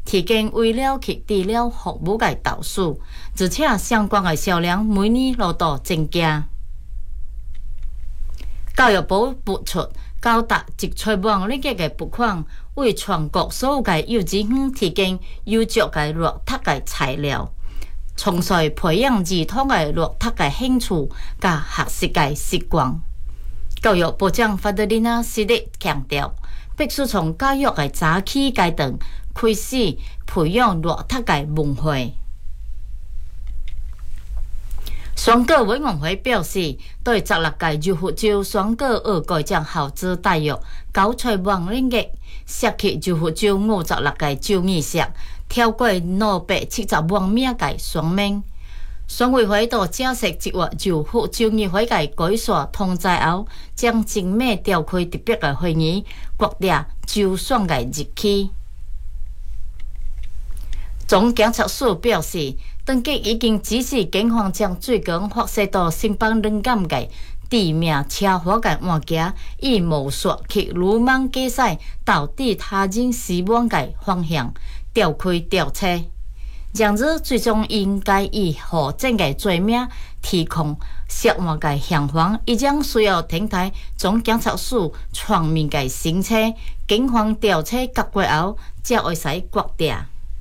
提供为了去治疗服务嘅导数，而且相关嘅销量每年都在增加。教育部拨出高达1兆元利益嘅拨款，为全国所有嘅幼稚园提供优质嘅阅读嘅材料，从细培养儿童嘅阅读嘅兴趣甲学习嘅习惯。教育部长法德里娜·斯利强调，必须从教育嘅早期阶段开始培养阅读嘅文化。选举委员会表示，对16届柔佛州选举额改奖耗资大约9兆元令吉，涉及柔佛州56届州议席，超过270万名嘅选民。选委会到正式1月柔佛州议会嘅改选通知后，将精美召开特别嘅会议，决定州选嘅日期。总检察署表示，当局已经指示警方将最近发射到新邦冷感嘅致命车祸嘅案件，以谋说去鲁莽驾驶导致他人死亡嘅方向召开调查。然而，最终应该以何种嘅罪名提控涉案嘅嫌犯，已将需要停台总检察署全面嘅审查，警方调查结果后，才会使决定。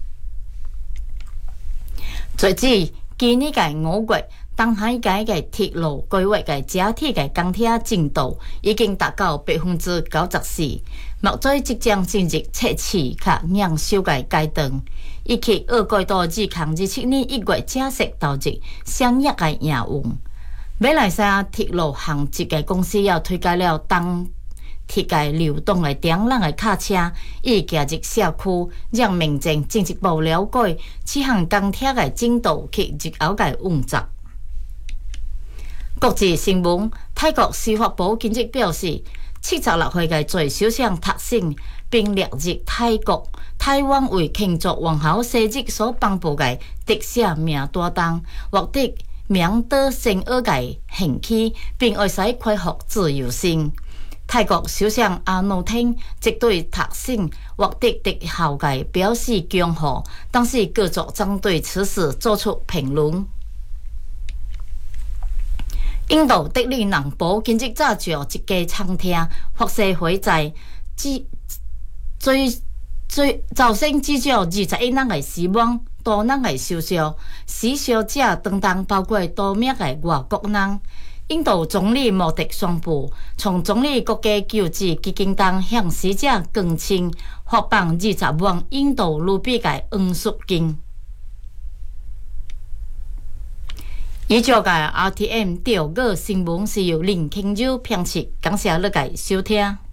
截至今年嘅5月，东海街嘅铁路规划嘅整体嘅钢铁进度已经达到94%，目前即将进入测试甲验收嘅阶段，以及2季度2027年1月正式投入商业嘅营运。马来西亚铁路行捷嘅公司也推介了东铁嘅流动嘅电缆嘅卡车，以加入社区，让民众进一步了解此项钢铁嘅进度及日后嘅运作。国际新闻：泰国司法部近日表示，76岁嘅最首相塔信，并列入台湾为庆祝皇后生日所颁布嘅特赦名单中，获得名德生儿嘅刑期，并会使恢复自由性。泰国首相阿努汀即对塔信获得特效嘅表示恭贺，但是各族针对此事作出评论。印度德里南部近日早上一家餐厅发射火灾，造成至少21人嘅死亡，多人嘅受伤，死伤者当中包括多名嘅外国人。印度总理莫迪宣布，从总理国家救治基金中向死者捐赠发放20万印度卢比嘅恩赎金。以上嘅 RTM 钓鱼新闻是由林庆洲编辑，感谢你嘅收听。